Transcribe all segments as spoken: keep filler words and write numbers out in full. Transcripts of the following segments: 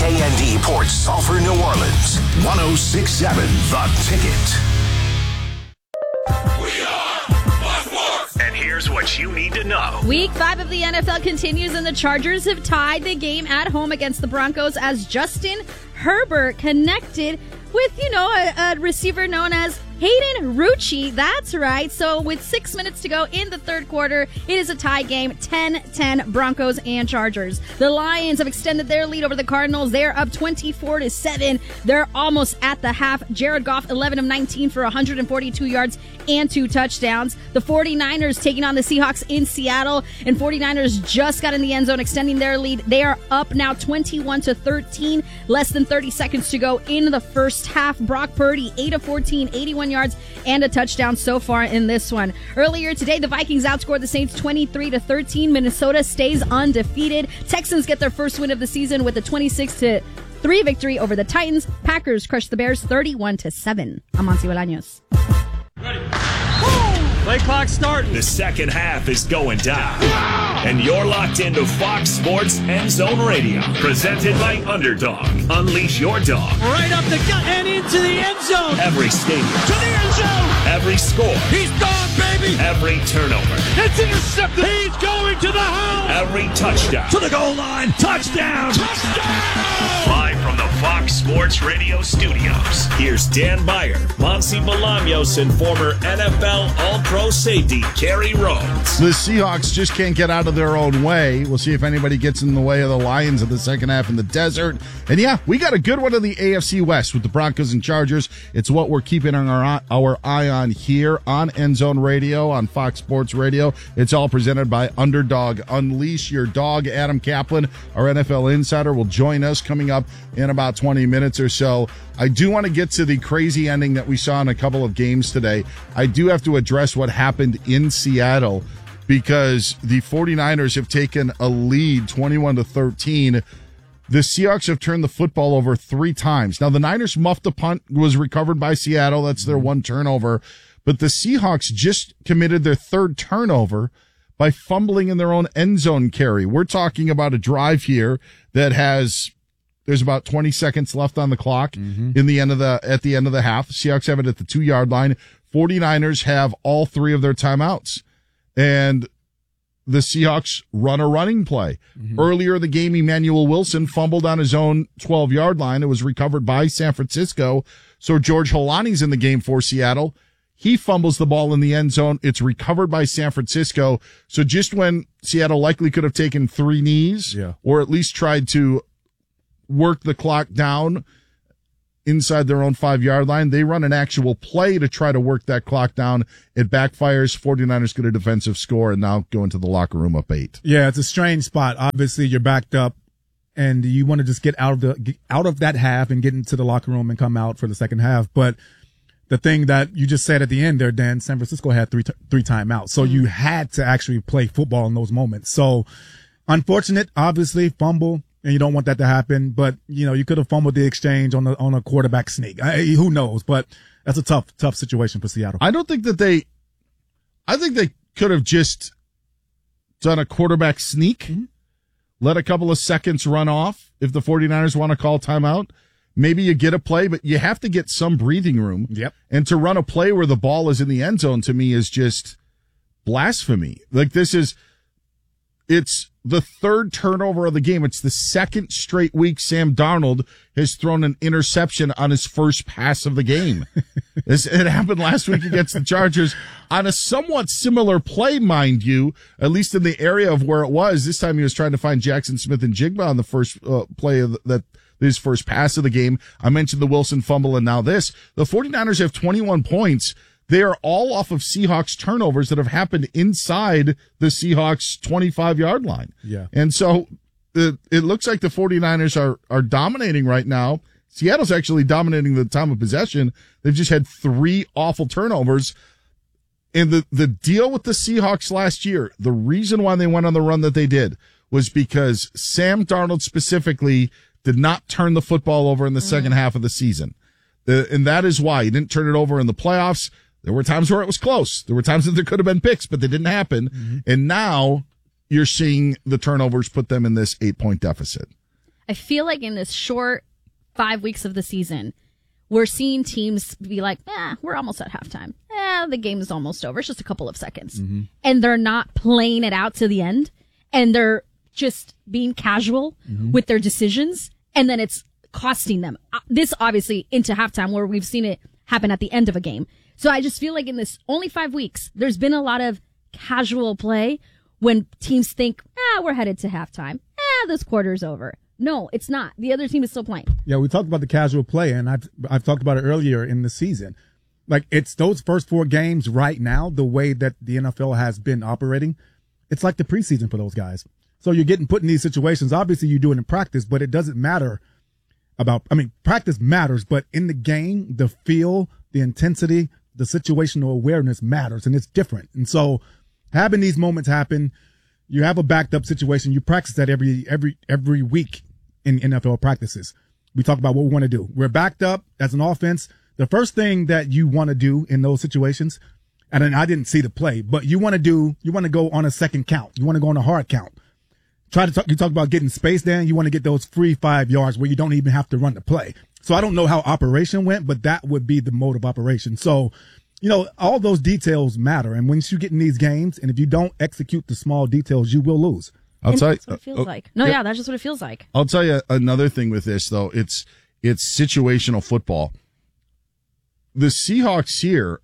K N D Port Sulphur, New Orleans. one oh six point seven The Ticket. We are Fox Sports. And here's what you need to know. Week five of the N F L continues, and the Chargers have tied the game at home against the Broncos as Justin Herbert connected with, you know, a, a receiver known as Hayden Rucci. That's right. So with six minutes to go in the third quarter, it is a tie game, ten ten Broncos and Chargers. The Lions have extended their lead over the Cardinals. They're up twenty-four to seven. They're almost at the half. Jared Goff, eleven of nineteen for one hundred forty-two yards and two touchdowns. The 49ers taking on the Seahawks in Seattle, and 49ers just got in the end zone, extending their lead. They are up now twenty-one to thirteen. Less than thirty seconds to go in the first half. Brock Purdy, eight of fourteen, eighty-one yards and a touchdown so far in this one. Earlier today, the Vikings outscored the Saints twenty-three to thirteen. Minnesota stays undefeated. Texans get their first win of the season with a twenty-six to three victory over the Titans. Packers crushed the Bears thirty-one to seven. I'm Monty Bolaños. Ready. Play clock starting. The second half is going down. And you're locked into Fox Sports End Zone Radio. Presented by Underdog. Unleash your dog. Right up the gut and into the end zone. Every stadium. To the end zone. Every score. He's gone, baby. Every turnover. It's intercepted. He's going to the house. Every touchdown. To the goal line. Touchdown. Touchdown. Live from the Fox Sports Radio studios. Here's Dan Beyer, Monty Bolaños, and former N F L All-Pro safety Kerry Rhodes. The Seahawks just can't get out of their own way. We'll see if anybody gets in the way of the Lions in the second half in the desert. And yeah, we got a good one in the A F C West with the Broncos and Chargers. It's what we're keeping our, our eye on here on End Zone Radio, on Fox Sports Radio. It's all presented by Underdog. Unleash your dog. Adam Kaplan, our N F L insider, will join us coming up in about twenty minutes or so. I do want to get to the crazy ending that we saw in a couple of games today. I do have to address what happened in Seattle because the 49ers have taken a lead twenty-one to thirteen. The Seahawks have turned the football over three times. Now, the Niners muffed a punt, was recovered by Seattle. That's their one turnover. But the Seahawks just committed their third turnover by fumbling in their own end zone carry. We're talking about a drive here that has, there's about twenty seconds left on the clock mm-hmm. in the end of the, at the end of the half. The Seahawks have it at the two yard line. 49ers have all three of their timeouts. And the Seahawks run a running play. Mm-hmm. Earlier in the game, Emmanuel Wilson fumbled on his own twelve yard line. It was recovered by San Francisco. So George Holani's in the game for Seattle. He fumbles the ball in the end zone. It's recovered by San Francisco. So just when Seattle likely could have taken three knees yeah. or at least tried to work the clock down inside their own five yard line, they run an actual play to try to work that clock down. It backfires. 49ers get a defensive score and now go into the locker room up eight. Yeah, it's a strange spot. Obviously, you're backed up and you want to just get out of the, get out of that half and get into the locker room and come out for the second half. But the thing that you just said at the end there, Dan, San Francisco had three, t- three timeouts. So mm-hmm. you had to actually play football in those moments. So unfortunate, obviously, fumble. And you don't want that to happen, but you know you could have fumbled the exchange on a on a quarterback sneak. I, who knows? But that's a tough tough situation for Seattle. I don't think that they. I think they could have just done a quarterback sneak, mm-hmm. let a couple of seconds run off. If the 49ers want to call timeout, maybe you get a play, but you have to get some breathing room. Yep. And to run a play where the ball is in the end zone to me is just blasphemy. Like this is, it's. The third turnover of the game. It's the second straight week Sam Darnold has thrown an interception on his first pass of the game. This, it happened last week against the Chargers on a somewhat similar play, mind you, at least in the area of where it was. This time he was trying to find Jackson Smith and Jigba on the first uh, play of the, that his first pass of the game. I mentioned the Wilson fumble and now this. The 49ers have twenty-one points. They are all off of Seahawks turnovers that have happened inside the Seahawks twenty-five yard line. Yeah. And so it, it looks like the 49ers are, are dominating right now. Seattle's actually dominating the time of possession. They've just had three awful turnovers. And the, the deal with the Seahawks last year, the reason why they went on the run that they did was because Sam Darnold specifically did not turn the football over in the mm. second half of the season. The, and that is why he didn't turn it over in the playoffs. There were times where it was close. There were times that there could have been picks, but they didn't happen. Mm-hmm. And now you're seeing the turnovers put them in this eight-point deficit. I feel like in this short five weeks of the season, we're seeing teams be like, eh, we're almost at halftime. Eh, the game is almost over. It's just a couple of seconds. Mm-hmm. And they're not playing it out to the end. And they're just being casual mm-hmm. with their decisions. And then it's costing them. This obviously into halftime where we've seen it happen at the end of a game. So I just feel like in this only five weeks, there's been a lot of casual play when teams think, ah, we're headed to halftime. Ah, this quarter's over. No, it's not. The other team is still playing. Yeah, we talked about the casual play, and I've I've talked about it earlier in the season. Like, it's those first four games right now, the way that the N F L has been operating, it's like the preseason for those guys. So you're getting put in these situations. Obviously, you do it in practice, but it doesn't matter about, I mean, practice matters, but in the game, the feel, the intensity, the situational awareness matters, and it's different. And so having these moments happen, you have a backed up situation. You practice that every, every, every week in N F L practices. We talk about what we want to do. We're backed up as an offense. The first thing that you want to do in those situations, and then I didn't see the play, but you want to do, you want to go on a second count. You want to go on a hard count. Try to talk, you talk about getting space down. You want to get those free five yards where you don't even have to run the play. So I don't know how operation went, but that would be the mode of operation. So, you know, all those details matter. And once you get in these games, and if you don't execute the small details, you will lose. I'll and tell that's you, what it feels uh, like. No, yeah. yeah, that's just what it feels like. I'll tell you another thing with this, though. It's, it's situational football. The Seahawks here,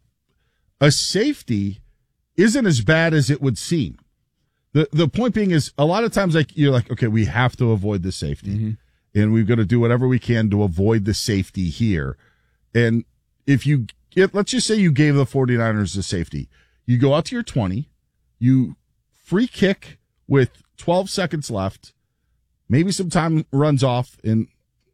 a safety isn't as bad as it would seem. The the point being is a lot of times like you're like, okay, we have to avoid the safety. Mm-hmm. And we've got to do whatever we can to avoid the safety here. And if you get, let's just say you gave the 49ers the safety. You go out to your twenty, you free kick with twelve seconds left, maybe some time runs off, and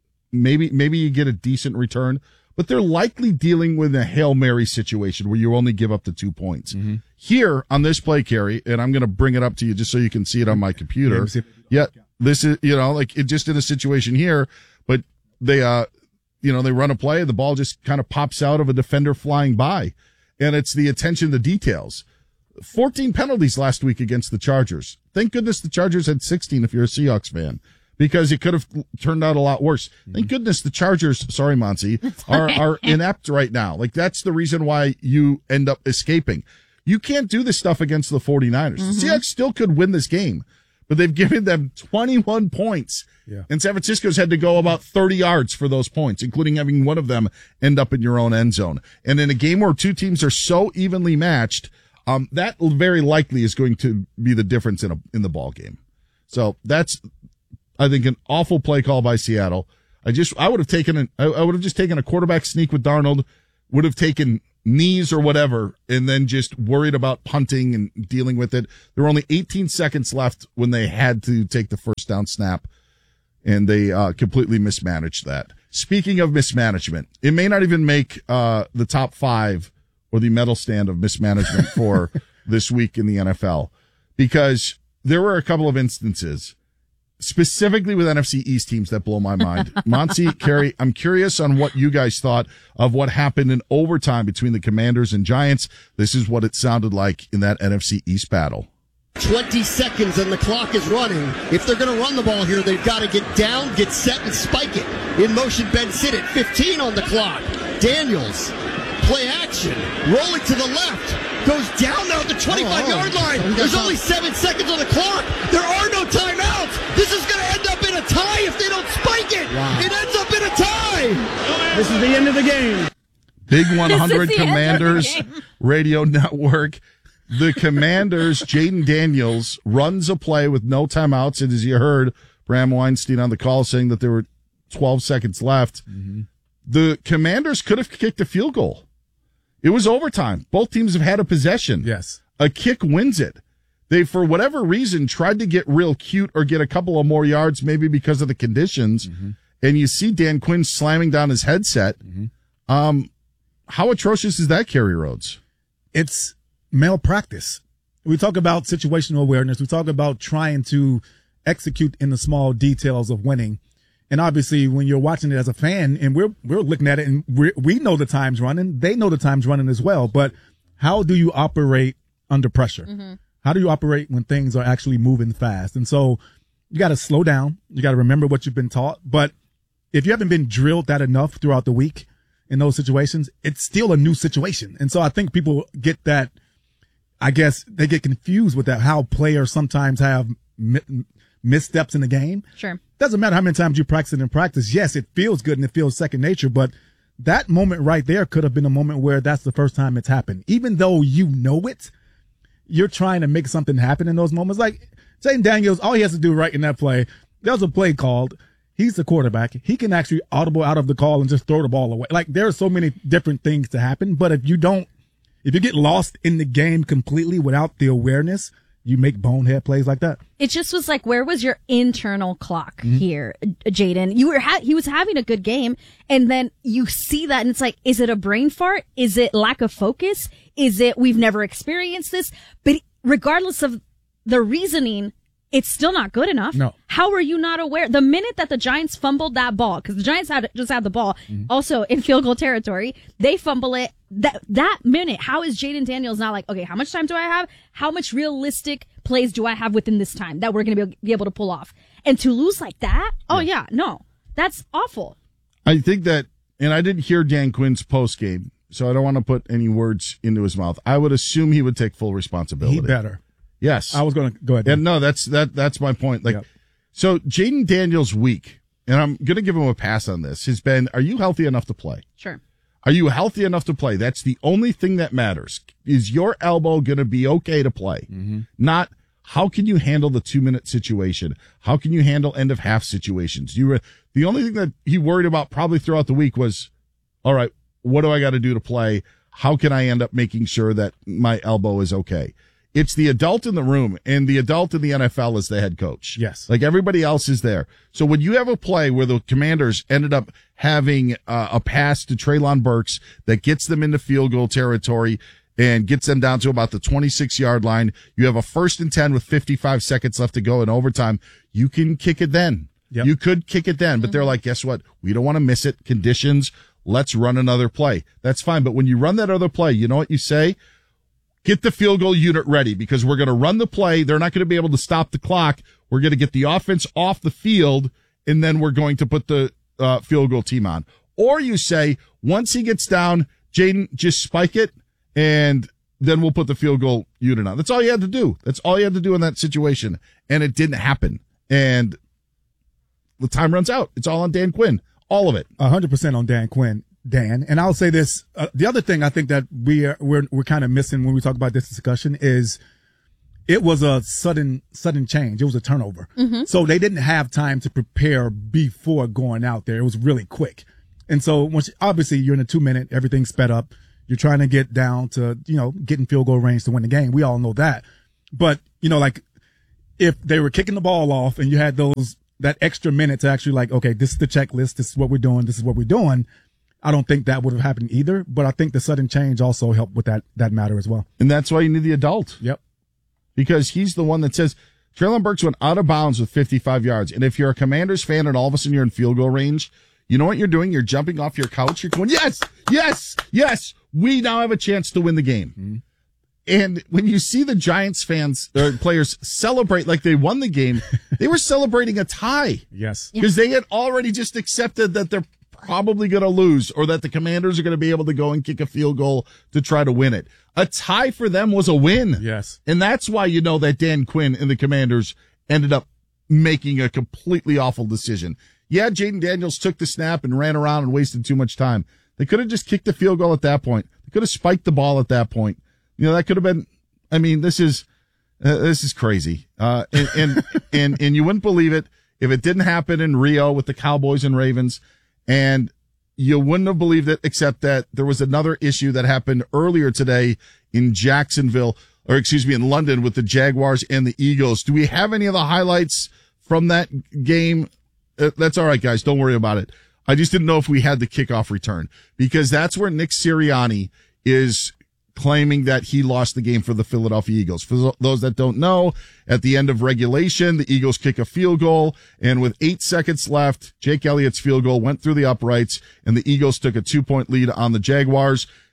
maybe maybe you get a decent return. But they're likely dealing with a Hail Mary situation where you only give up the two points. Mm-hmm. Here on this play, Carrie, and I'm going to bring it up to you just so you can see it on my computer. Yeah, this is, you know, like it just in a situation here, but they, uh, you know, they run a play, the ball just kind of pops out of a defender flying by. And it's the attention to details. fourteen penalties last week against the Chargers. Thank goodness the Chargers had sixteen if you're a Seahawks fan, because it could have turned out a lot worse. Thank goodness the Chargers, sorry, Monty, are, are inept right now. Like, that's the reason why you end up escaping. You can't do this stuff against the 49ers. Mm-hmm. The Seahawks still could win this game, but they've given them twenty-one points. Yeah. And San Francisco's had to go about thirty yards for those points, including having one of them end up in your own end zone. And in a game where two teams are so evenly matched, um, that very likely is going to be the difference in a, in the ball game. So that's, I think, an awful play call by Seattle. I just, I would have taken an, I, I would have just taken a quarterback sneak with Darnold, would have taken knees or whatever, and then just worried about punting and dealing with it. There were only eighteen seconds left when they had to take the first down snap, and they, uh, completely mismanaged that. Speaking of mismanagement, it may not even make, uh, the top five or the medal stand of mismanagement for this week in the N F L, because there were a couple of instances specifically with N F C East teams that blow my mind. Monty, Carrie, I'm curious on what you guys thought of what happened in overtime between the Commanders and Giants. This is what it sounded like in that N F C East battle. twenty seconds and the clock is running. If they're going to run the ball here, they've got to get down, get set, and spike it. In motion, Ben Sinnott, fifteen on the clock. Daniels, play action, rolling to the left, goes down now at the twenty-five-yard line. There's only seven seconds on the clock. There are no timeouts. This is going to end up in a tie if they don't spike it. Wow. It ends up in a tie. This is the end of the game. Big one hundred Commanders Radio Network. The Commanders, Jaden Daniels, runs a play with no timeouts. And as you heard, Bram Weinstein on the call saying that there were twelve seconds left. Mm-hmm. The Commanders could have kicked a field goal. It was overtime. Both teams have had a possession. Yes. A kick wins it. They, for whatever reason, tried to get real cute or get a couple of more yards, maybe because of the conditions. Mm-hmm. And you see Dan Quinn slamming down his headset. Mm-hmm. Um, how atrocious is that, Kerry Rhodes? It's malpractice. We talk about situational awareness. We talk about trying to execute in the small details of winning. And obviously, when you're watching it as a fan, and we're we're looking at it, and we we know the time's running, they know the time's running as well. But how do you operate under pressure? Mm-hmm. How do you operate when things are actually moving fast? And so, you got to slow down. You got to remember what you've been taught. But if you haven't been drilled that enough throughout the week in those situations, it's still a new situation. And so I think people get that, I guess they get confused with that, how players sometimes have mi- missteps in the game. Sure. Doesn't matter how many times you practice it in practice. Yes, it feels good and it feels second nature, but that moment right there could have been a moment where that's the first time it's happened. Even though you know it, you're trying to make something happen in those moments. Like Jayden Daniels, all he has to do right in that play, there was a play called. He's the quarterback. He can actually audible out of the call and just throw the ball away. Like there are so many different things to happen, but if you don't, if you get lost in the game completely without the awareness, you make bonehead plays like that. It just was like, where was your internal clock mm-hmm. here, Jayden? You were ha- he was having a good game, and then you see that, and it's like, is it a brain fart? Is it lack of focus? Is it we've never experienced this? But regardless of the reasoning, it's still not good enough. No. How are you not aware? The minute that the Giants fumbled that ball, because the Giants had just had the ball, mm-hmm. also in field goal territory, they fumble it. That that minute, how is Jayden Daniels not like, okay, how much time do I have? How much realistic plays do I have within this time that we're going to be able to pull off? And to lose like that, oh yeah, no, that's awful. I think that, and I didn't hear Dan Quinn's post game, so I don't want to put any words into his mouth. I would assume he would take full responsibility. He better. Yes. I was going to go ahead. And no, that's, that, that's my point. Like, yep. So Jayden Daniels' week, and I'm going to give him a pass on this, has been, are you healthy enough to play? Sure. Are you healthy enough to play? That's the only thing that matters. Is your elbow going to be okay to play? Mm-hmm. Not, how can you handle the two minute situation? How can you handle end of half situations? You were, the only thing that he worried about probably throughout the week was, all right, what do I got to do to play? How can I end up making sure that my elbow is okay? It's the adult in the room, and the adult in the N F L is the head coach. Yes. Like everybody else is there. So when you have a play where the Commanders ended up having uh, a pass to Treylon Burks that gets them into field goal territory and gets them down to about the twenty-six yard line, you have a first and ten with fifty-five seconds left to go in overtime. You can kick it then. Yep. You could kick it then, but they're like, guess what? We don't want to miss it. Conditions. Let's run another play. That's fine. But when you run that other play, you know what you say? Get the field goal unit ready because we're going to run the play. They're not going to be able to stop the clock. We're going to get the offense off the field, and then we're going to put the uh, field goal team on. Or you say, once he gets down, Jayden, just spike it, and then we'll put the field goal unit on. That's all you had to do. That's all you had to do in that situation, and it didn't happen. And the time runs out. It's all on Dan Quinn. All of it. one hundred percent on Dan Quinn. Dan, and I'll say this, uh, the other thing I think that we are, we're, we're kind of missing when we talk about this discussion is it was a sudden, sudden change. It was a turnover. Mm-hmm. So they didn't have time to prepare before going out there. It was really quick. And so once, obviously you're in a two minute, everything's sped up. You're trying to get down to, you know, getting field goal range to win the game. We all know that. But, you know, like if they were kicking the ball off and you had those, that extra minute to actually like, okay, this is the checklist. This is what we're doing. This is what we're doing. I don't think that would have happened either, but I think the sudden change also helped with that, that matter as well. And that's why you need the adult. Yep. Because he's the one that says, Treylon Burks went out of bounds with fifty-five yards. And if you're a Commanders fan and all of a sudden you're in field goal range, you know what you're doing? You're jumping off your couch. You're going, yes, yes, yes. We now have a chance to win the game. Mm-hmm. And when you see the Giants fans or players celebrate like they won the game, they were celebrating a tie. Yes. Because they had already just accepted that they're probably going to lose or that the Commanders are going to be able to go and kick a field goal to try to win it. A tie for them was a win. Yes. And that's why you know that Dan Quinn and the Commanders ended up making a completely awful decision. Yeah, Jayden Daniels took the snap and ran around and wasted too much time. They could have just kicked the field goal at that point. They could have spiked the ball at that point. You know, that could have been, I mean, this is, uh, this is crazy. Uh, and, and, and, and you wouldn't believe it if it didn't happen in Rio with the Cowboys and Ravens. And you wouldn't have believed it, except that there was another issue that happened earlier today in Jacksonville, or excuse me, in London with the Jaguars and the Eagles. Do we have any of the highlights from that game? Uh, that's all right, guys. Don't worry about it. I just didn't know if we had the kickoff return because that's where Nick Sirianni is claiming that he lost the game for the Philadelphia Eagles. For those that don't know, at the end of regulation, the Eagles kick a field goal, and with eight seconds left, Jake Elliott's field goal went through the uprights, and the Eagles took a two-point lead on the Jaguars.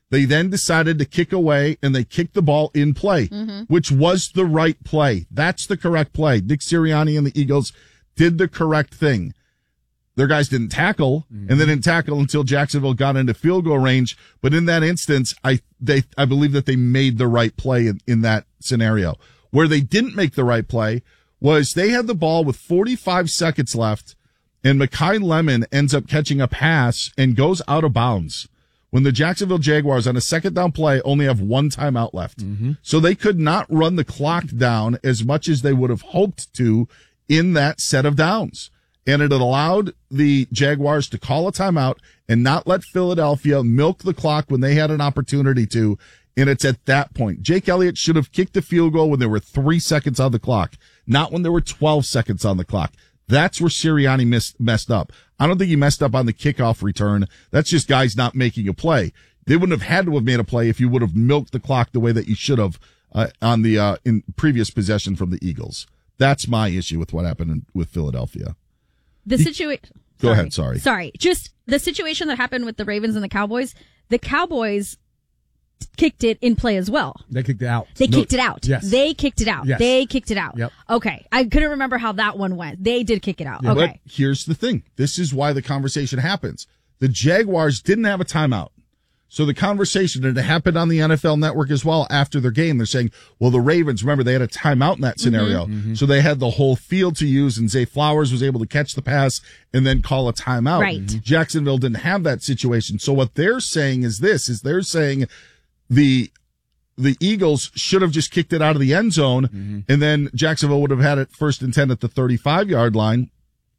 They then decided to kick away, and they kicked the ball in play, mm-hmm. which was the right play. That's the correct play. Nick Sirianni and the Eagles did the correct thing. Their guys didn't tackle, mm-hmm. and they didn't tackle until Jacksonville got into field goal range. But in that instance, I they I believe that they made the right play in, in that scenario. Where they didn't make the right play was they had the ball with forty-five seconds left, and Mekhi Lemon ends up catching a pass and goes out of bounds. When the Jacksonville Jaguars on a second down play only have one timeout left. Mm-hmm. So they could not run the clock down as much as they would have hoped to in that set of downs. And it allowed the Jaguars to call a timeout and not let Philadelphia milk the clock when they had an opportunity to. And it's at that point. Jake Elliott should have kicked the field goal when there were three seconds on the clock, not when there were twelve seconds on the clock. That's where Sirianni missed, messed up. I don't think he messed up on the kickoff return. That's just guys not making a play. They wouldn't have had to have made a play if you would have milked the clock the way that you should have uh, on the uh, in previous possession from the Eagles. That's my issue with what happened in, with Philadelphia. The situation. Go ahead. Sorry. Sorry. Just the situation that happened with the Ravens and the Cowboys. The Cowboys kicked it in play as well. They kicked it out. They no, kicked it out. Yes. They kicked it out. Yes. They kicked it out. Yep. Okay. I couldn't remember how that one went. They did kick it out. Yeah, okay. But here's the thing. This is why the conversation happens. The Jaguars didn't have a timeout. So the conversation, and it happened on the N F L Network as well after their game, they're saying, well, the Ravens, remember, they had a timeout in that scenario. Mm-hmm, mm-hmm. So they had the whole field to use, and Zay Flowers was able to catch the pass and then call a timeout. Right. Mm-hmm. Jacksonville didn't have that situation. So what they're saying is this, is they're saying the the Eagles should have just kicked it out of the end zone, mm-hmm. and then Jacksonville would have had it first and ten at the thirty-five-yard line.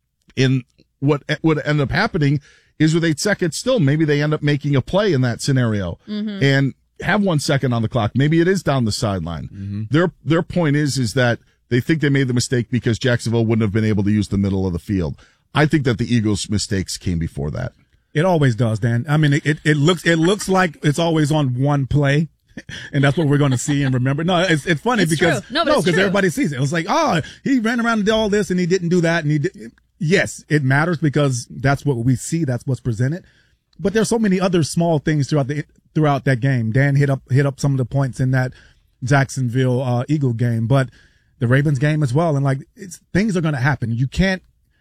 And what would end up happening is with eight seconds still, maybe they end up making a play in that scenario mm-hmm. and have one second on the clock. Maybe it is down the sideline. Mm-hmm. Their, their point is, is that they think they made the mistake because Jacksonville wouldn't have been able to use the middle of the field. I think that the Eagles' mistakes came before that. It always does, Dan. I mean, it, it looks, it looks like it's always on one play. And that's what we're going to see and remember. No, it's, it's funny it's because, true. no, no, because true. everybody sees it. It was like, oh, he ran around and did all this and he didn't do that. And he did. Yes, it matters because that's what we see. That's what's presented. But there's so many other small things throughout the, throughout that game. Dan hit up, hit up some of the points in that Jacksonville, uh, Eagle game, but the Ravens game as well. And like, it's, things are going to happen. You can't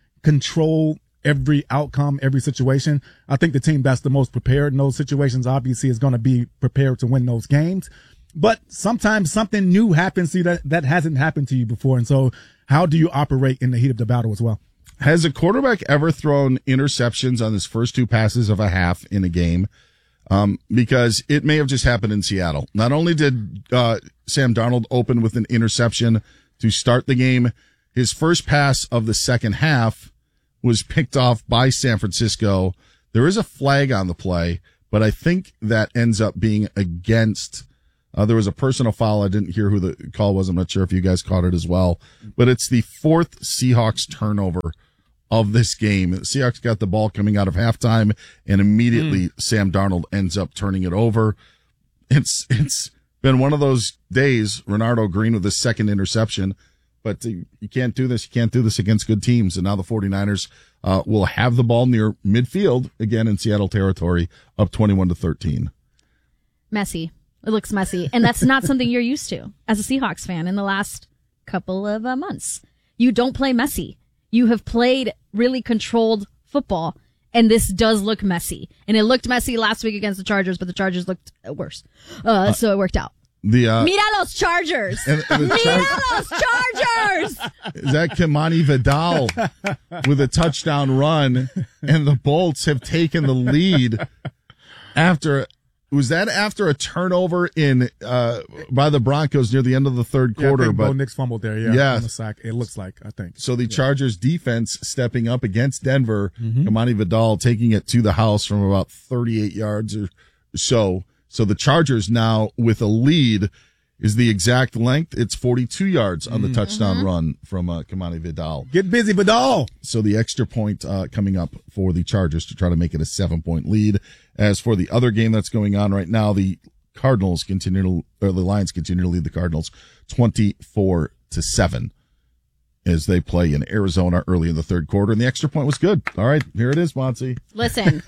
control every outcome, every situation. I think the team that's the most prepared in those situations obviously is going to be prepared to win those games. But sometimes something new happens to you that, that hasn't happened to you before. And so how do you operate in the heat of the battle as well? Has a quarterback ever thrown interceptions on his first two passes of a half in a game? Um, because it may have just happened in Seattle. Not only did, uh, Sam Darnold open with an interception to start the game, his first pass of the second half was picked off by San Francisco. There is a flag on the play, but I think that ends up being against, uh, there was a personal foul. I didn't hear who the call was. I'm not sure if you guys caught it as well, but it's the fourth Seahawks turnover of this game. The Seahawks got the ball coming out of halftime, and immediately mm. Sam Darnold ends up turning it over. It's, it's been one of those days, Renardo Green with his second interception, but you can't do this. You can't do this against good teams. And now the 49ers, uh, will have the ball near midfield again in Seattle territory, up twenty-one to thirteen. Messy. It looks messy. And that's not something you're used to as a Seahawks fan in the last couple of uh, months. You don't play messy. You have played really controlled football, and this does look messy. And it looked messy last week against the Chargers, but the Chargers looked worse. Uh, uh so it worked out. The, uh, Mira los Chargers! And, and Mira Char- los Chargers! Is that Kimani Vidal with a touchdown run, and the Bolts have taken the lead after, was that after a turnover in, uh, by the Broncos near the end of the third yeah, quarter? I think but Bo Nix fumbled there, yeah. Yeah. On the sack, it looks like, I think. So the yeah. Chargers defense stepping up against Denver, mm-hmm. Kimani Vidal taking it to the house from about thirty-eight yards or so. So the Chargers now with a lead is the exact length. It's forty-two yards on the mm-hmm. touchdown run from uh, Kimani Vidal. Get busy, Vidal. So the extra point uh, coming up for the Chargers to try to make it a seven-point lead. As for the other game that's going on right now, the Cardinals continue to, or the Lions continue to lead the Cardinals twenty-four to seven. as they play in Arizona early in the third quarter. And the extra point was good. All right, here it is, Monty. Listen,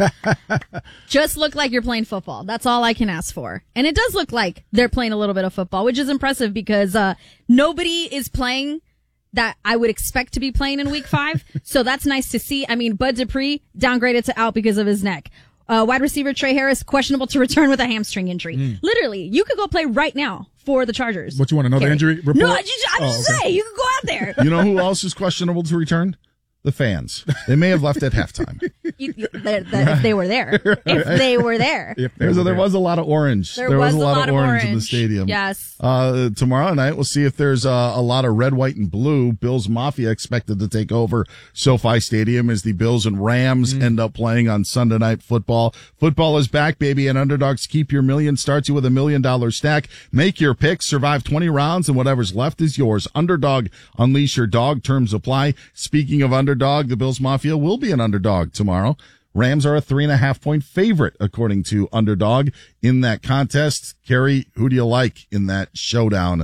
just look like you're playing football. That's all I can ask for. And it does look like they're playing a little bit of football, which is impressive because uh nobody is playing that I would expect to be playing in week five. So that's nice to see. I mean, Bud Dupree downgraded to out because of his neck. Uh, wide receiver Trey Harris questionable to return with a hamstring injury. Mm. Literally, you could go play right now for the Chargers. What, you want to know the injury report? No, I just, I'm oh, just okay. saying, you can go out there. You know who else is questionable to return? The fans. They may have left at halftime. You, you, the, the, if they were there. If they were there. If there, was, there was a lot of orange. There, there was, was a lot, lot of orange, orange in the stadium. Yes. Uh, tomorrow night, we'll see if there's uh, a lot of red, white, and blue. Bills Mafia expected to take over SoFi Stadium as the Bills and Rams mm. end up playing on Sunday Night Football. Football is back, baby, and Underdogs Keep Your Million starts you with a million dollar stack. Make your picks, survive twenty rounds, and whatever's left is yours. Underdog, unleash your dog. Terms apply. Speaking of Underdog, the Bills Mafia will be an underdog tomorrow. Rams are a three and a half point favorite, according to Underdog in that contest. Kerry, who do you like in that showdown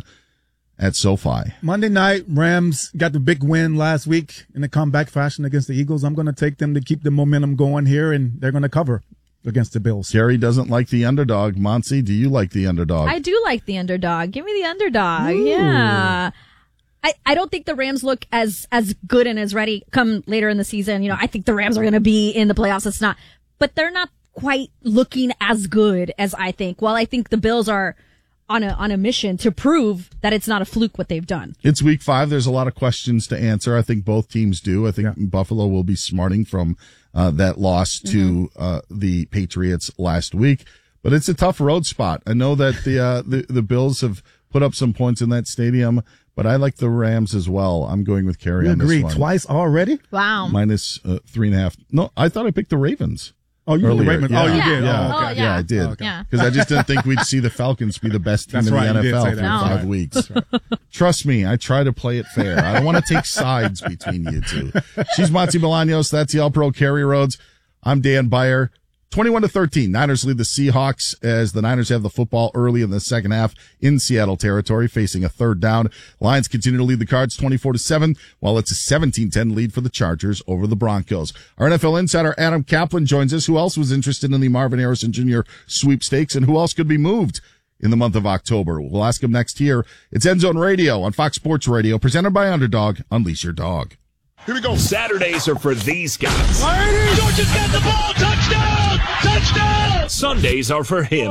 at SoFi? Monday night, Rams got the big win last week in the comeback fashion against the Eagles. I'm going to take them to keep the momentum going here, and they're going to cover against the Bills. Kerry doesn't like the underdog. Monty, do you like the underdog? I do like the underdog. Give me the underdog. Ooh. Yeah. I, I don't think the Rams look as, as good and as ready come later in the season. You know, I think the Rams are going to be in the playoffs. It's not, but they're not quite looking as good as I think. While I think the Bills are on a, on a mission to prove that it's not a fluke what they've done. It's week five. There's a lot of questions to answer. I think both teams do. I think yeah. Buffalo will be smarting from, uh, that loss to, mm-hmm. uh, the Patriots last week, but it's a tough road spot. I know that the, uh, the, the Bills have put up some points in that stadium, but I like the Rams as well. I'm going with Kerry you on agree this one. Twice already? Wow. Minus uh, three and a half. No, I thought I picked the Ravens. Oh, you picked the Ravens. Yeah. Oh, you yeah. did? Yeah. Oh, okay. Oh, yeah. yeah, I did. Because oh, okay. I just didn't think we'd see the Falcons be the best team That's in right, the you N F L did for say that. five No. weeks. Trust me, I try to play it fair. I don't want to take sides between you two. She's Monty Bolaños. That's the All-Pro Kerry Rhodes. I'm Dan Beyer. twenty-one to thirteen. Niners lead the Seahawks as the Niners have the football early in the second half in Seattle territory, facing a third down. Lions continue to lead the Cards twenty-four to seven, while it's a seventeen ten lead for the Chargers over the Broncos. Our N F L insider Adam Kaplan joins us. Who else was interested in the Marvin Harrison Junior sweepstakes, and who else could be moved in the month of October? We'll ask him next here. It's End Zone Radio on Fox Sports Radio, presented by Underdog. Unleash your dog. Here we go. Saturdays are for these guys. Georgia's got the ball. Touchdown! Touchdown! Sundays are for him.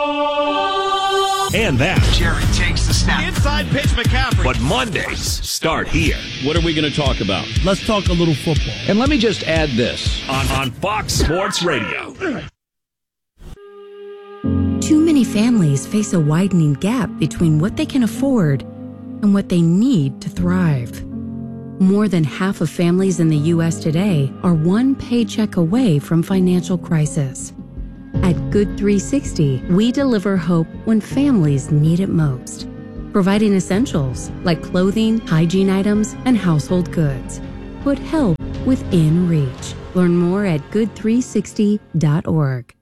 And that. Jerry takes the snap. Inside pitch, McCaffrey. But Mondays start here. What are we going to talk about? Let's talk a little football. And let me just add this. On, on Fox Sports Radio. Too many families face a widening gap between what they can afford and what they need to thrive. More than half of families in the U S today are one paycheck away from financial crisis. At Good three sixty, we deliver hope when families need it most, providing essentials like clothing, hygiene items, and household goods. Put help within reach. Learn more at good three sixty dot org.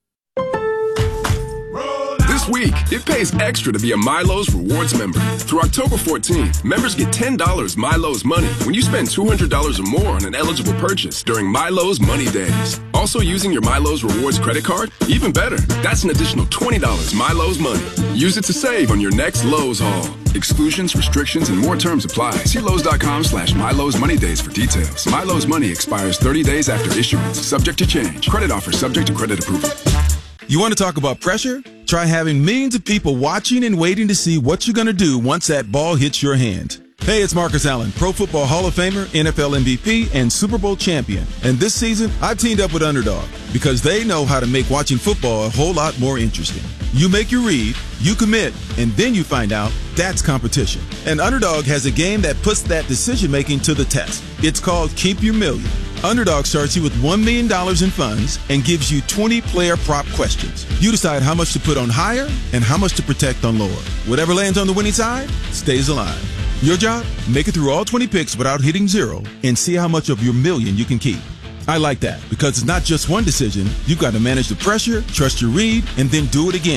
This week, it pays extra to be a Milo's Rewards member. Through October fourteenth, members get ten dollars Milo's Money when you spend two hundred dollars or more on an eligible purchase during Milo's Money Days. Also using your Milo's Rewards credit card? Even better, that's an additional twenty dollars Milo's Money. Use it to save on your next Lowe's haul. Exclusions, restrictions, and more terms apply. See Lowe's.com slash Milo's Money Days for details. Milo's Money expires thirty days after issuance, subject to change. Credit offer subject to credit approval. You want to talk about pressure? Try having millions of people watching and waiting to see what you're going to do once that ball hits your hand. Hey, it's Marcus Allen, Pro Football Hall of Famer, N F L M V P, and Super Bowl champion. And this season, I've teamed up with Underdog because they know how to make watching football a whole lot more interesting. You make your read, you commit, and then you find out that's competition. And Underdog has a game that puts that decision-making to the test. It's called Keep Your Million. Underdog starts you with one million dollars in funds and gives you twenty player prop questions. You decide how much to put on higher and how much to protect on lower. Whatever lands on the winning side stays alive. Your job? Make it through all twenty picks without hitting zero and see how much of your million you can keep. I like that because it's not just one decision. You've got to manage the pressure, trust your read, and then do it again.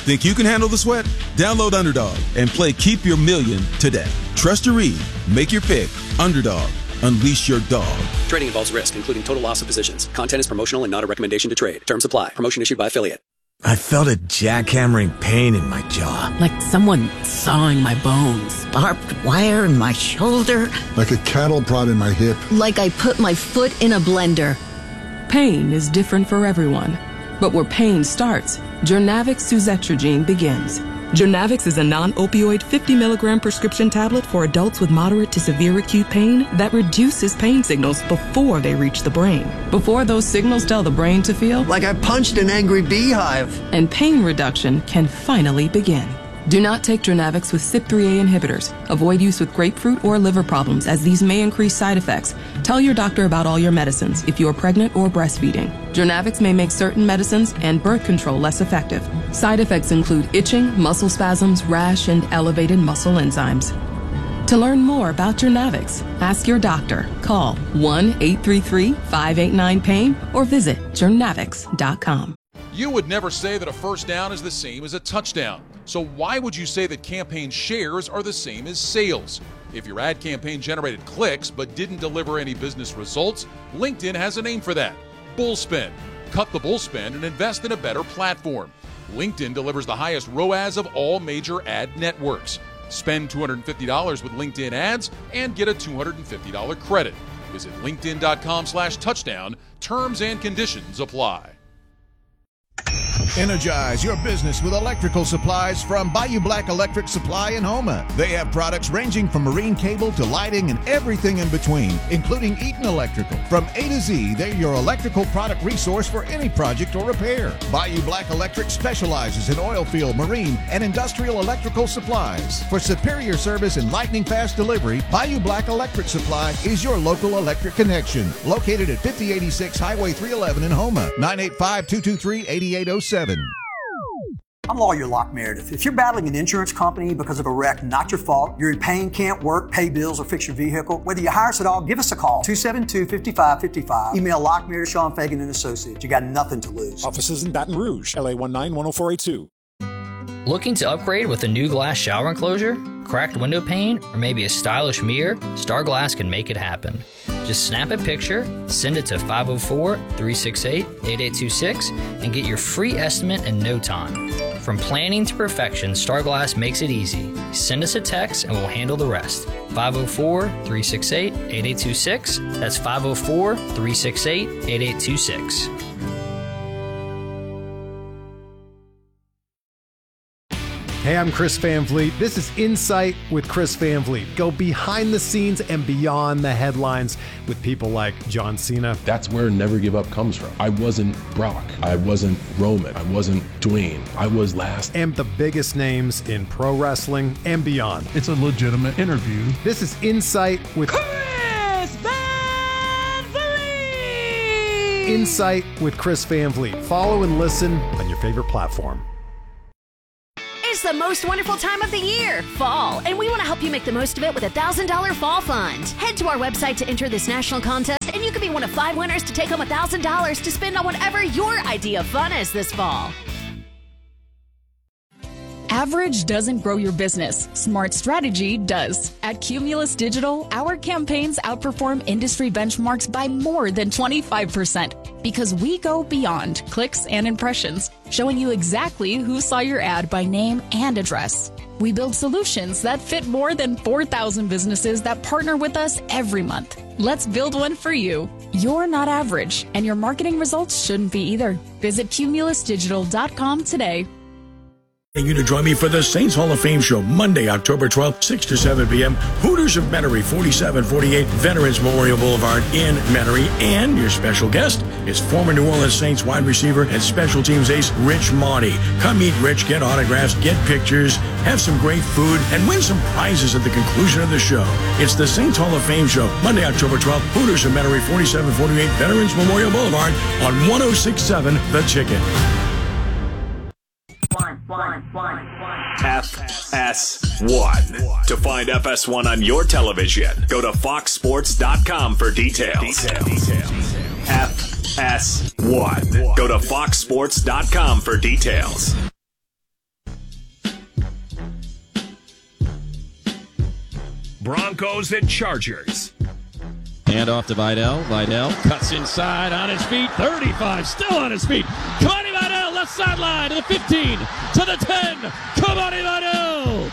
Think you can handle the sweat? Download Underdog and play Keep Your Million today. Trust your read. Make your pick. Underdog. Unleash your dog. Trading involves risk, including total loss of positions. Content is promotional and not a recommendation to trade. Terms apply. Promotion issued by affiliate. I felt a jackhammering pain in my jaw. Like someone sawing my bones. Barbed wire in my shoulder. Like a cattle prod in my hip. Like I put my foot in a blender. Pain is different for everyone. But where pain starts, Journavx suzetrigine begins. Journavx is a non-opioid fifty milligram prescription tablet for adults with moderate to severe acute pain that reduces pain signals before they reach the brain. Before those signals tell the brain to feel like I punched an angry beehive. And pain reduction can finally begin. Do not take Journavx with C Y P three A inhibitors. Avoid use with grapefruit or liver problems, as these may increase side effects. Tell your doctor about all your medicines if you are pregnant or breastfeeding. Journavx may make certain medicines and birth control less effective. Side effects include itching, muscle spasms, rash, and elevated muscle enzymes. To learn more about Journavx, ask your doctor. Call one eight three three, five eight nine, pain or visit journavx dot com. You would never say that a first down is the same as a touchdown. So why would you say that campaign shares are the same as sales? If your ad campaign generated clicks but didn't deliver any business results, LinkedIn has a name for that: Bullspend. Cut the bullspend and invest in a better platform. LinkedIn delivers the highest R O A S of all major ad networks. Spend two hundred fifty dollars with LinkedIn ads and get a two hundred fifty dollars credit. Visit linkedin.com slash touchdown. Terms and conditions apply. Energize your business with electrical supplies from Bayou Black Electric Supply in Houma. They have products ranging from marine cable to lighting and everything in between, including Eaton Electrical. From A to Z, they're your electrical product resource for any project or repair. Bayou Black Electric specializes in oil field, marine, and industrial electrical supplies. For superior service and lightning-fast delivery, Bayou Black Electric Supply is your local electric connection. Located at fifty eighty-six Highway three eleven in Houma. nine eight five, two two three, eight eight zero seven. I'm lawyer Locke Meredith. If you're battling an insurance company because of a wreck, not your fault, you're in pain, can't work, pay bills, or fix your vehicle, whether you hire us at all, give us a call. two seven two, five five five five. Email Locke Meredith, Sean Fagan and Associates. You got nothing to lose. Offices in Baton Rouge, L A one nine one oh four eight two. Looking to upgrade with a new glass shower enclosure, cracked window pane, or maybe a stylish mirror? Star Glass can make it happen. Just snap a picture, send it to five oh four, three six eight, eight eight two six, and get your free estimate in no time. From planning to perfection, Star Glass makes it easy. Send us a text and we'll handle the rest. five oh four, three six eight, eight eight two six. That's five oh four, three six eight, eight eight two six. Hey, I'm Chris Van Vliet. This is Insight with Chris Van Vliet. Go behind the scenes and beyond the headlines with people like John Cena. That's where Never Give Up comes from. I wasn't Brock. I wasn't Roman. I wasn't Dwayne. I was last. And the biggest names in pro wrestling and beyond. It's a legitimate interview. This is Insight with Chris Van Vliet. Insight with Chris Van Vliet. Follow and listen on your favorite platform. It's the most wonderful time of the year, fall, and we want to help you make the most of it with a one thousand dollars Fall Fund. Head to our website to enter this national contest, and you could be one of five winners to take home one thousand dollars to spend on whatever your idea of fun is this fall. Average doesn't grow your business. Smart strategy does. At Cumulus Digital, our campaigns outperform industry benchmarks by more than twenty-five percent because we go beyond clicks and impressions, showing you exactly who saw your ad by name and address. We build solutions that fit more than four thousand businesses that partner with us every month. Let's build one for you. You're not average, and your marketing results shouldn't be either. Visit cumulus digital dot com today. You to join me for the Saints Hall of Fame show Monday, October twelfth, six to seven p.m. Hooters of Metairie, forty-seven forty-eight Veterans Memorial Boulevard in Metairie. And your special guest is former New Orleans Saints wide receiver and special teams ace Rich Monty. Come meet Rich, get autographs, get pictures, have some great food, and win some prizes at the conclusion of the show. It's the Saints Hall of Fame show Monday, October twelfth, Hooters of Metairie, forty-seven forty-eight Veterans Memorial Boulevard on one oh six point seven The Chicken. F S one. To find F S one on your television, go to fox sports dot com for details. F S one. Go to fox sports dot com for details. Broncos and Chargers. Hand off to Vidal. Vidal cuts inside on his feet. thirty-five, still on his feet. Kamani Vidal, left sideline to the fifteen, to the ten. Kamani Vidal,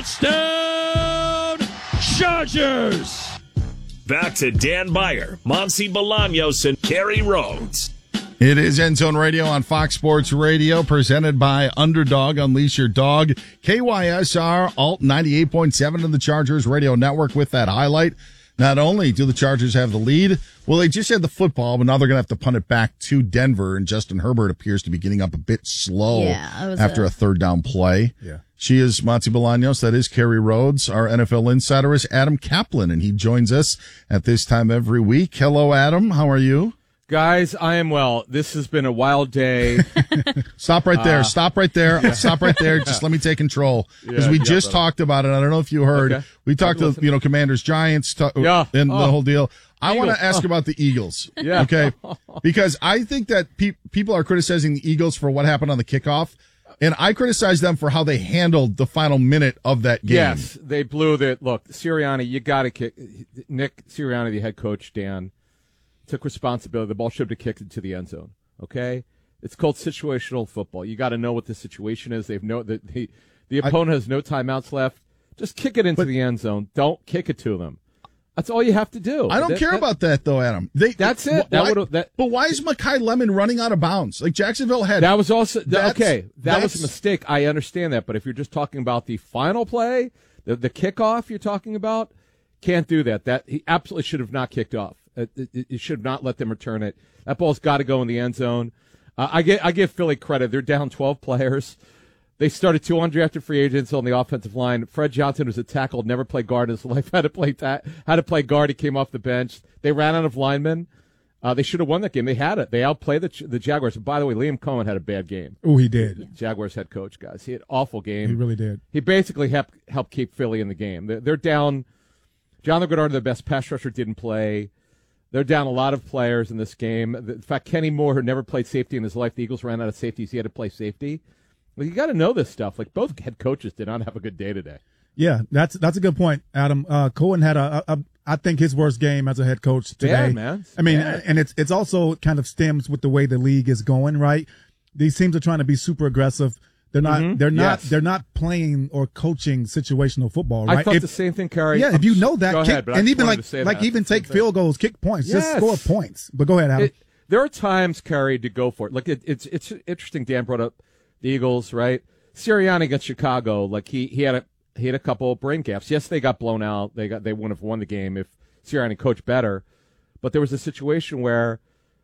touchdown, Chargers. Back to Dan Beyer, Monty Bolaños, and Kerry Rhodes. It is End Zone Radio on Fox Sports Radio, presented by Underdog. Unleash your dog. K Y S R Alt ninety-eight point seven of the Chargers Radio Network with that highlight. Not only do the Chargers have the lead, well, they just had the football, but now they're going to have to punt it back to Denver, and Justin Herbert appears to be getting up a bit slow yeah, after a... a third down play. Yeah. She is Monty Bolaños. That is Kerry Rhodes. Our N F L insider is Adam Kaplan, and he joins us at this time every week. Hello, Adam. How are you? Guys, I am well. This has been a wild day. Stop right there. Uh, Stop right there. Yeah. Stop right there. Just let me take control. Because yeah, we yeah, just brother. talked about it. I don't know if you heard. Okay. We talked to, you know, Commanders, Giants, to, yeah. and oh. the whole deal. I want to ask oh. about the Eagles. Yeah. Okay. Because I think that pe- people are criticizing the Eagles for what happened on the kickoff. And I criticize them for how they handled the final minute of that game. Yes, they blew the look. Sirianni, you got to kick. Nick Sirianni, the head coach, Dan, took responsibility. The ball should have been kicked into the end zone. Okay, it's called situational football. You got to know what the situation is. They've no the the, the opponent I, has no timeouts left. Just kick it into but, the end zone. Don't kick it to them. That's all you have to do. I don't that, care that, about that though, Adam. They, that's it. Why, that that, but why is Mekhi Lemon running out of bounds? Like Jacksonville had. That was also okay. That was a that's, mistake. I understand that, but if you're just talking about the final play, the the kickoff you're talking about, can't do that. That he absolutely should have not kicked off. It, it, it should have not let them return it. That ball's got to go in the end zone. Uh, I get I give Philly credit. They're down twelve players. They started two undrafted free agents on the offensive line. Fred Johnson was a tackle, never played guard in his life. Had to play ta- had to play guard. He came off the bench. They ran out of linemen. Uh, they should have won that game. They had it. They outplayed the the Jaguars. And by the way, Liam Cohen had a bad game. Oh, he did. The Jaguars head coach, guys. He had an awful game. He really did. He basically helped helped keep Philly in the game. They're, they're down. John Goddard, the best pass rusher, didn't play. They're down a lot of players in this game. In fact, Kenny Moore, who never played safety in his life, the Eagles ran out of safeties. He had to play safety. Well, you got to know this stuff. Like, both head coaches did not have a good day today. Yeah, that's that's a good point, Adam. Uh, Cohen had a, a, a, I think his worst game as a head coach today. Bad, man. I mean, Bad. and it's it's also kind of stems with the way the league is going, right? These teams are trying to be super aggressive. They're not. Mm-hmm. They're not. Yes. They're not playing or coaching situational football, right? I thought if, the same thing, Kerry. Yeah, if you know that, go kick, ahead, but I and even wanted like to say like that. even take Same field goals, kick points, Yes. just score points. But go ahead, Adam. It, there are times, Kerry, to go for it. Like it, it's it's interesting. Dan brought up the Eagles, right? Sirianni against Chicago, like he he had a he had a couple of brain gaps. Yes, they got blown out. They got they wouldn't have won the game if Sirianni coached better. But there was a situation where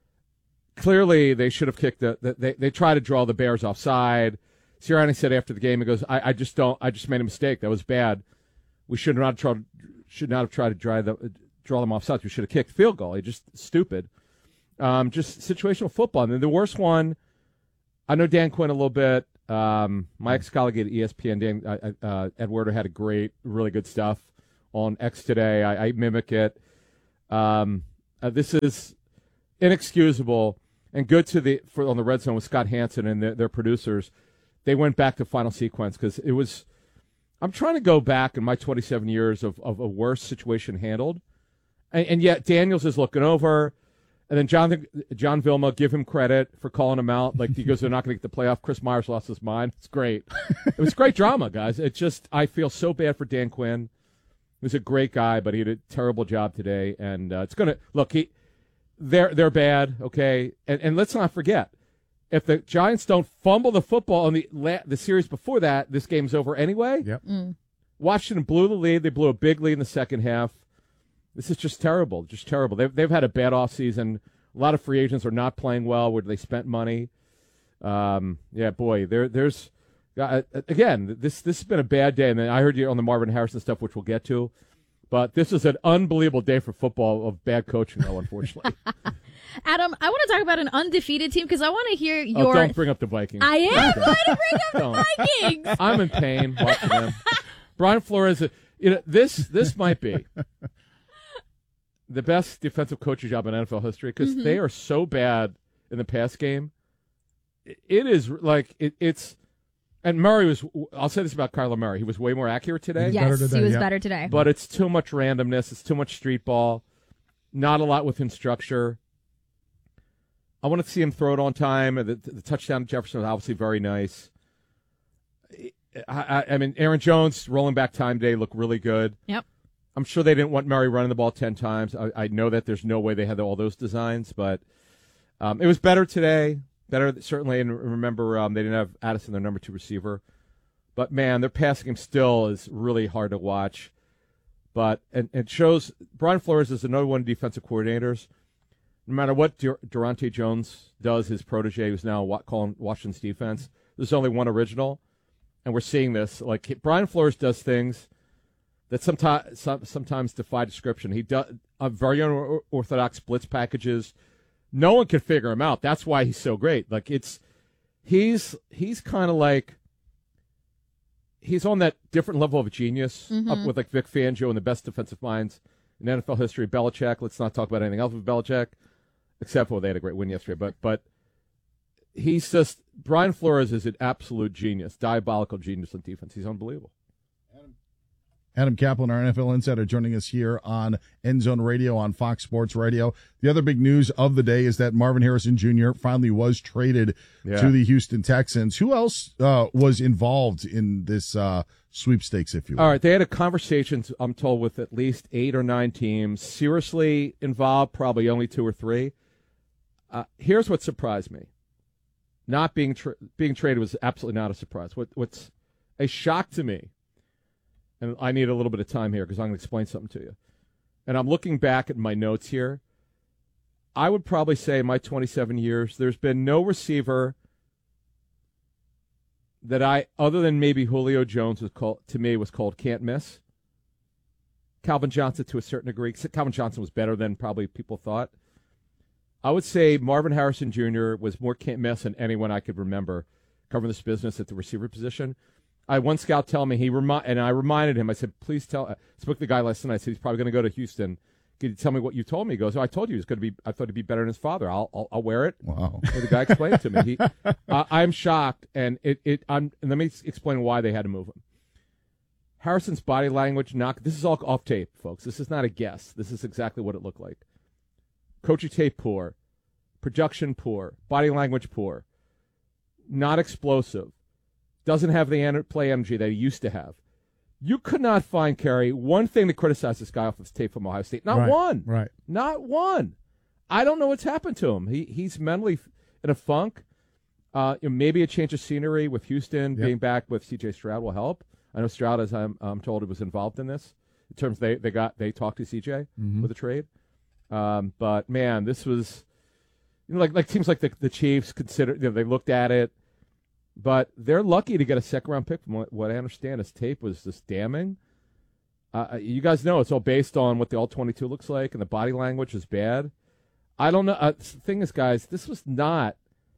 clearly they should have kicked the, the they they tried to draw the Bears offside. Sirianni said after the game, he goes, I, I just don't I just made a mistake. That was bad. We should not have tried should not have tried to draw the draw them offside. We should have kicked field goal. He just stupid. Um, just situational football. And then the worst one, I know Dan Quinn a little bit. Um, my ex-colleague at E S P N, Dan uh, uh, Eduardo, had a great, really good stuff on X today. I, I mimic it. Um, uh, this is inexcusable and good to the for on the Red Zone with Scott Hansen and their, their producers. They went back to final sequence because it was. I'm trying to go back in my twenty-seven years of, of a worse situation handled, and, and yet Daniels is looking over. And then John John Vilma, give him credit for calling him out. Like, he goes, they're not going to get the playoff. Chris Myers lost his mind. It's great. It was great drama, guys. It just, I feel so bad for Dan Quinn. He was a great guy, but he did a terrible job today. And uh, it's going to, look, he, they're they're bad, okay? And and let's not forget, if the Giants don't fumble the football on the the series before that, this game's over anyway. Yep. Mm. Washington blew the lead. They blew a big lead in the second half. This is just terrible, just terrible. They've, they've had a bad offseason. A lot of free agents are not playing well where they spent money. Um, yeah, boy, there, there's uh, – again, this this has been a bad day. And then I heard you on the Marvin Harrison stuff, which we'll get to. But this is an unbelievable day for football of bad coaching, though, unfortunately. Adam, I want to talk about an undefeated team because I want to hear your – Oh, don't bring up the Vikings. I am Okay. going to bring up the Vikings. I'm in pain watching them. Brian Flores, you know, this this might be – the best defensive coaching job in N F L history because Mhm. they are so bad in the pass game. It is like it, it's And Murray was, I'll say this about Kyler Murray, he was way more accurate today. Yes, today, he was yeah. better today. But it's too much randomness. It's too much street ball. Not a lot within structure. I want to see him throw it on time. The, the touchdown to Jefferson was obviously very nice. I, I, I mean, Aaron Jones rolling back time today looked really good. Yep. I'm sure they didn't want Murray running the ball ten times. I, I know that there's no way they had all those designs, but um, it was better today. Better, certainly. And remember, um, they didn't have Addison, their number two receiver. But, man, their passing game still is really hard to watch. But and it shows Brian Flores is another one of the defensive coordinators. No matter what Dur- Durante Jones does, his protege, who's now wa- calling Washington's defense, there's only one original. And we're seeing this. Like, Brian Flores does things that sometimes some, sometimes defy description. He does a very unorthodox blitz packages. No one can figure him out. That's why he's so great. Like, it's he's he's kind of like he's on that different level of genius, Mm-hmm. up with like Vic Fangio and the best defensive minds in N F L history. Belichick. Let's not talk about anything else with Belichick, except for well, they had a great win yesterday. But but he's just Brian Flores is an absolute genius, diabolical genius on defense. He's unbelievable. Adam Kaplan, our N F L insider, joining us here on End Zone Radio on Fox Sports Radio. The other big news of the day is that Marvin Harrison Junior finally was traded Yeah. to the Houston Texans. Who else uh, was involved in this uh, sweepstakes, if you will? All right, they had a conversation, I'm told, with at least eight or nine teams. Seriously involved, probably only two or three. Uh, here's what surprised me. Not being tra- being traded was absolutely not a surprise. What, what's a shock to me, and I need a little bit of time here because I'm going to explain something to you. And I'm looking back at my notes here. I would probably say in my twenty-seven years, there's been no receiver that I, other than maybe Julio Jones, was called to me was called can't miss. Calvin Johnson to a certain degree. Calvin Johnson was better than probably people thought. I would say Marvin Harrison Junior was more can't miss than anyone I could remember covering this business at the receiver position. I had one scout tell me, he remi- and I reminded him, I said, please tell, I spoke to the guy last night, I said, he's probably going to go to Houston. Could you tell me what you told me? He goes, oh, I told you he was going to be, I thought he'd be better than his father. I'll, I'll, I'll wear it. Wow. And the guy explained it to me. He, uh, I'm shocked, and it, it, I'm, and let me explain why they had to move him. Harrison's body language, knock, this is all off tape, folks. This is not a guess. This is exactly what it looked like. Coaching tape poor. Production poor. Body language poor. Not explosive. Doesn't have the en- play energy that he used to have. You could not find, Kerry, one thing to criticize this guy off this tape from Ohio State. Not Right, one. right. Not one. I don't know what's happened to him. He He's mentally in a funk. Uh, you know, maybe a change of scenery with Houston, Yep. being back with C J Stroud will help. I know Stroud, as I'm, I'm told, was involved in this. In terms of they, they got they talked to C J Mhm. with the trade. Um, but, man, this was you know, like like teams like the, the Chiefs consider you know, they looked at it. But they're lucky to get a second-round pick. From what, what I understand, his tape was just damning. Uh, you guys know it's all based on what the all twenty-two looks like, and the body language is bad. I don't know. Uh, the thing is, guys, this was not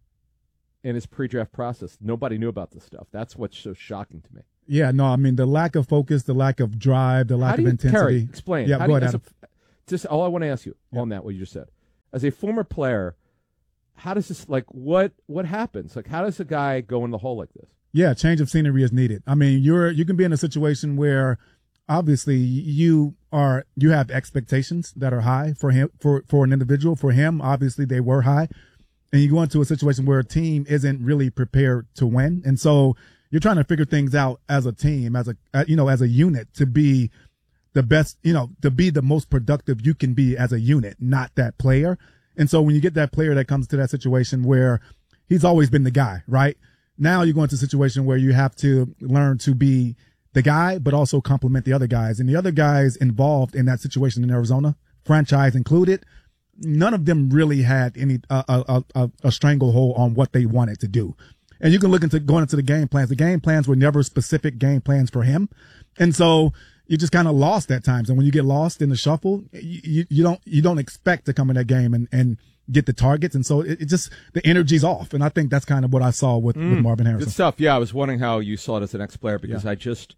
in his pre-draft process. Nobody knew about this stuff. That's what's so shocking to me. Yeah, no, I mean, the lack of focus, the lack of drive, the lack How do of you, intensity. Kerry, explain. Yeah, How go do you, ahead, as Adam. a, just all I want to ask you on that, what you just said. As a former player, how does this, like, what what happens? Like, how does a guy go in the hole like this? Yeah, change of scenery is needed. I mean, you're you can be in a situation where obviously you are you have expectations that are high for him for for an individual. For him, obviously they were high, and you go into a situation where a team isn't really prepared to win, and so you're trying to figure things out as a team, as a uh, you know as a unit to be the best, you know, to be the most productive you can be as a unit, not that player. And so when you get that player that comes to that situation where he's always been the guy, right? Now you go into a situation where you have to learn to be the guy, but also complement the other guys. And the other guys involved in that situation in Arizona, franchise included, none of them really had any uh, a, a, a stranglehold on what they wanted to do. And you can look into going into the game plans. The game plans were never specific game plans for him. And so you just kind of lost at times. And when you get lost in the shuffle, you, you don't, you don't expect to come in that game and, and get the targets. And so it, it just, the energy's off. And I think that's kind of what I saw with, Mm, with Marvin Harrison. Good stuff. Yeah. I was wondering how you saw it as an ex-player because Yeah. I just,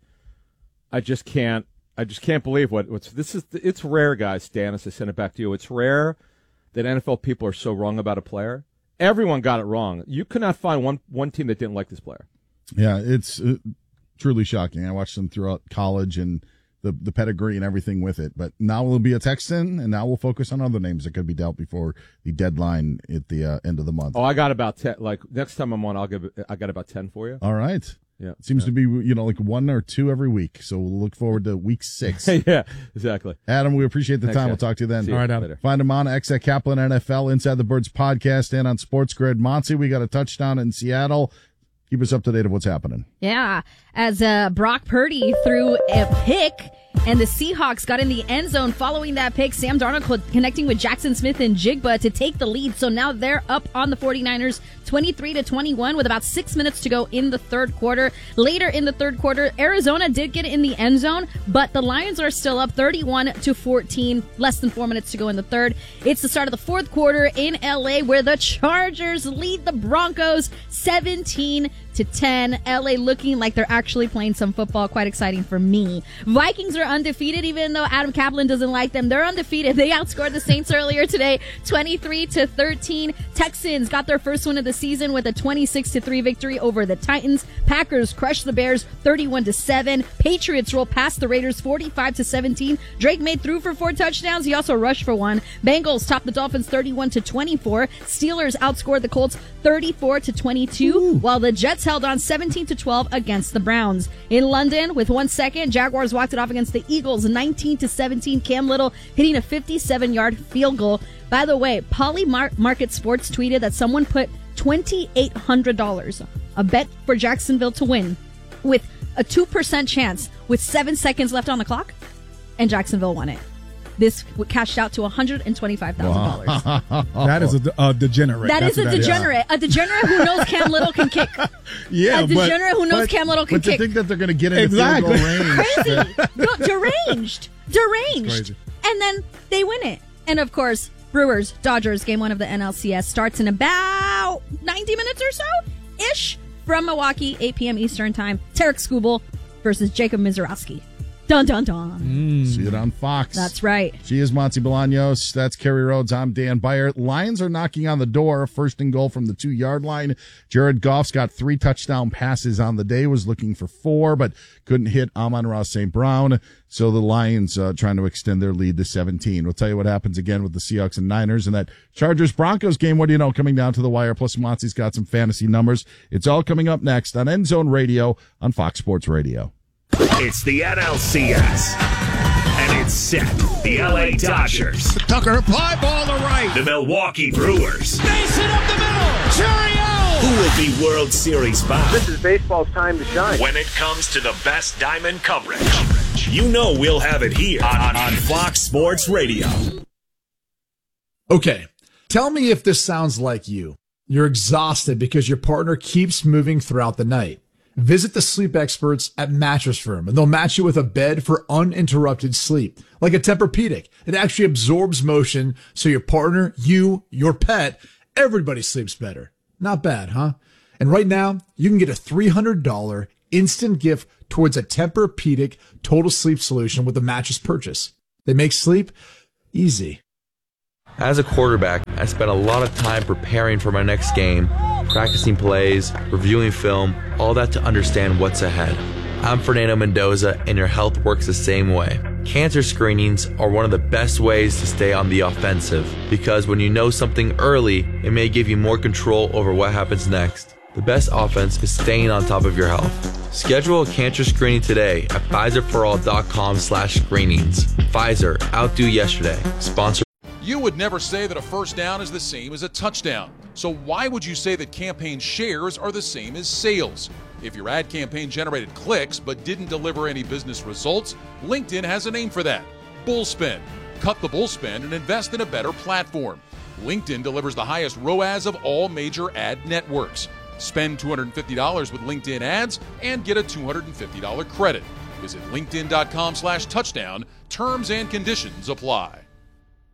I just can't, I just can't believe what, what's, this is, it's rare, guys, Stan, as I send it back to you. It's rare that N F L people are so wrong about a player. Everyone got it wrong. You could not find one, one team that didn't like this player. Yeah, it's uh, truly shocking. I watched them throughout college and the the pedigree and everything with it. But now we'll be a Texan, and now we'll focus on other names that could be dealt before the deadline at the uh, end of the month. Oh, I got about ten. Like next time I'm on, I'll give. I got about ten for you. All right. Yeah, it seems yeah. to be, you know, like one or two every week. So we'll look forward to week six. Yeah, exactly. Adam, we appreciate the Thanks, time. guys. We'll talk to you then. See you All right, later. Adam. Find him on X at Kaplan N F L, Inside the Birds podcast, and on Sports Grid. Monty, we got a touchdown in Seattle. Keep us up to date of what's happening. Yeah, as uh, Brock Purdy threw a pick, and the Seahawks got in the end zone following that pick. Sam Darnold co- connecting with Jackson Smith and Jigba to take the lead. So now they're up on the 49ers twenty-three to twenty-one with about six minutes to go in the third quarter. Later in the third quarter, Arizona did get in the end zone, but the Lions are still up thirty-one to fourteen, less than four minutes to go in the third. It's the start of the fourth quarter in L A where the Chargers lead the Broncos seventeen to ten. L A looking like they're actually playing some football. Quite exciting for me. Vikings are undefeated, even though Adam Kaplan doesn't like them. They're undefeated. They outscored the Saints earlier today, twenty-three to thirteen. Texans got their first win of the season with a twenty-six to three victory over the Titans. Packers crushed the Bears thirty-one to seven. Patriots rolled past the Raiders forty-five to seventeen. Drake made through for four touchdowns. He also rushed for one. Bengals topped the Dolphins thirty-one to twenty-four. Steelers outscored the Colts thirty-four to twenty-two, Ooh. while the Jets held on seventeen to twelve against the Browns. In London, with one second, Jaguars walked it off against the Eagles nineteen to seventeen. Cam Little hitting a fifty-seven yard field goal. By the way, Poly Mar- Market Sports tweeted that someone put twenty-eight hundred dollars, a bet for Jacksonville to win, with a two percent chance with seven seconds left on the clock, and Jacksonville won it. This cashed out to one hundred twenty-five thousand dollars. Wow. That is a, a degenerate. That That's is a that degenerate. Is. A degenerate who knows Cam Little can kick. Yeah, a degenerate but, who knows but, Cam Little can but kick. to think that they're going to get into exactly. field goal range. Crazy. No, deranged. Deranged. And then they win it. And of course, Brewers, Dodgers, game one of the N L C S starts in about ninety minutes or so-ish from Milwaukee, eight p.m. Eastern time. Tarek Skubal versus Jacob Mizorowski. Dun, dun, dun. Mm. See it on Fox. That's right. She is Monty Bolaños. That's Kerry Rhodes. I'm Dan Beyer. Lions are knocking on the door. First and goal from the two-yard line. Jared Goff's got three touchdown passes on the day. Was looking for four, but couldn't hit Amon-Ra Saint Brown. So the Lions uh, trying to extend their lead to seventeen. We'll tell you what happens again with the Seahawks and Niners and that Chargers-Broncos game. What do you know? Coming down to the wire. Plus, Monty's got some fantasy numbers. It's all coming up next on End Zone Radio on Fox Sports Radio. It's the N L C S. And it's set. The L A Dodgers. Tucker, fly ball to right. The Milwaukee Brewers. Base it up the middle. Cheerio! Who will be World Series bound? This is baseball's time to shine. When it comes to the best diamond coverage, you know we'll have it here on, on Fox Sports Radio. Okay, tell me if this sounds like you. You're exhausted because your partner keeps moving throughout the night. Visit the sleep experts at Mattress Firm, and they'll match you with a bed for uninterrupted sleep. Like a Tempur-Pedic. It actually absorbs motion so your partner, you, your pet, everybody sleeps better. Not bad, huh? And right now, you can get a three hundred dollars instant gift towards a Tempur-Pedic total sleep solution with a mattress purchase. They make sleep easy. As a quarterback, I spent a lot of time preparing for my next game, practicing plays, reviewing film, all that to understand what's ahead. I'm Fernando Mendoza, and your health works the same way. Cancer screenings are one of the best ways to stay on the offensive, because when you know something early, it may give you more control over what happens next. The best offense is staying on top of your health. Schedule a cancer screening today at Pfizer for all dot com slash screenings. Pfizer, outdo yesterday. Sponsor. You would never say that a first down is the same as a touchdown. So why would you say that campaign shares are the same as sales? If your ad campaign generated clicks but didn't deliver any business results, LinkedIn has a name for that. Bullspend. Cut the bullspend and invest in a better platform. LinkedIn delivers the highest R O A S of all major ad networks. Spend two hundred fifty dollars with LinkedIn ads and get a two hundred fifty dollars credit. Visit linkedin dot com slash touchdown. Terms and conditions apply.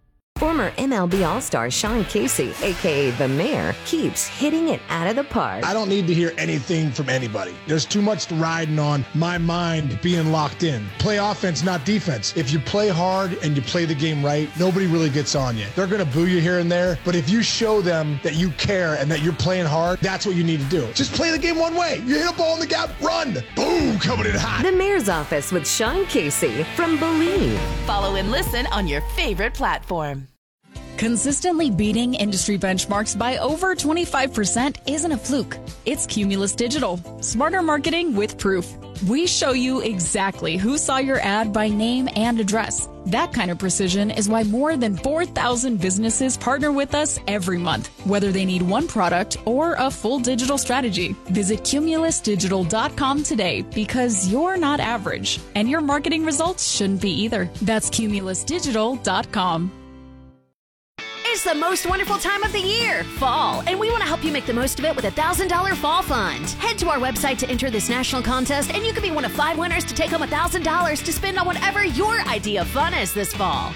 Former M L B All-Star Sean Casey, a k a. The Mayor, keeps hitting it out of the park. I don't need to hear anything from anybody. There's too much riding on my mind being locked in. Play offense, not defense. If you play hard and you play the game right, nobody really gets on you. They're going to boo you here and there, but if you show them that you care and that you're playing hard, that's what you need to do. Just play the game one way. You hit a ball in the gap, run. Boom, coming in hot. The Mayor's Office with Sean Casey from Believe. Follow and listen on your favorite platform. Consistently beating industry benchmarks by over twenty-five percent isn't a fluke. It's Cumulus Digital. Smarter marketing with proof. We show you exactly who saw your ad by name and address. That kind of precision is why more than four thousand businesses partner with us every month, whether they need one product or a full digital strategy. Visit cumulus digital dot com today because you're not average, and your marketing results shouldn't be either. That's cumulus digital dot com. It's the most wonderful time of the year, fall, and we want to help you make the most of it with a one thousand dollars Fall Fund. Head to our website to enter this national contest, and you could be one of five winners to take home one thousand dollars to spend on whatever your idea of fun is this fall.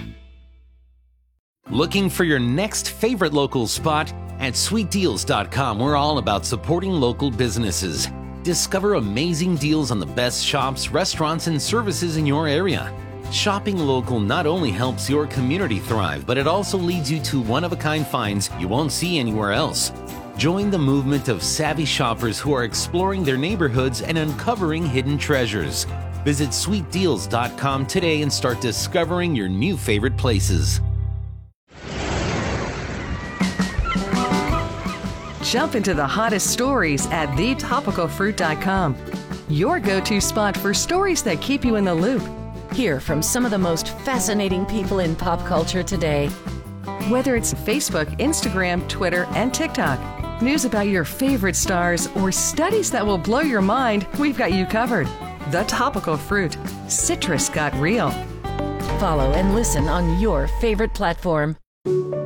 Looking for your next favorite local spot? At sweet deals dot com, we're all about supporting local businesses. Discover amazing deals on the best shops, restaurants, and services in your area. Shopping local not only helps your community thrive, but it also leads you to one-of-a-kind finds you won't see anywhere else. Join the movement of savvy shoppers who are exploring their neighborhoods and uncovering hidden treasures. Visit sweet deals dot com today and start discovering your new favorite places. Jump into the hottest stories at the topical fruit dot com. Your go-to spot for stories that keep you in the loop. Hear from some of the most fascinating people in pop culture today. Whether it's Facebook, Instagram, Twitter, and TikTok, news about your favorite stars, or studies that will blow your mind, we've got you covered. The Topical Fruit. Citrus got real. Follow and listen on your favorite platform.